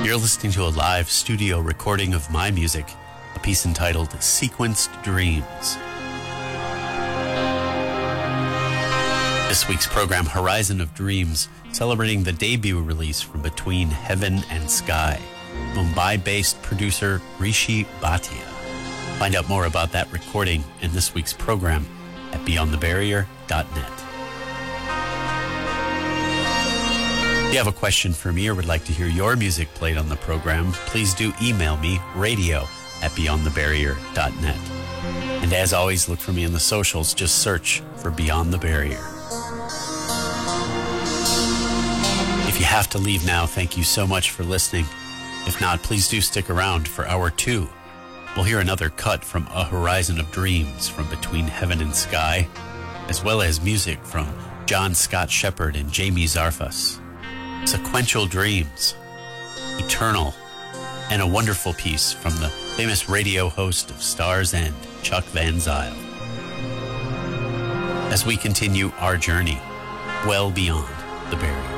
You're listening to a live studio recording of my music, a piece entitled Sequenced Dreams. This week's program, Horizon of Dreams, celebrating the debut release from Between Heaven and Sky, Mumbai-based producer Rishi Bhatia. Find out more about that recording and this week's program at beyondthebarrier.net. If you have a question for me or would like to hear your music played on the program, please do email me, radio@beyondthebarrier.net. And as always, look for me in the socials. Just search for Beyond the Barrier. If you have to leave now, thank you so much for listening. If not, please do stick around for hour 2. We'll hear another cut from A Horizon of Dreams from Between Heaven and Sky, as well as music from John Scott Shepherd and Jamie Zarfas. Sequential Dreams, Eternal, and a wonderful piece from the famous radio host of Star's End, Chuck Van Zyl. As we continue our journey well beyond the barrier.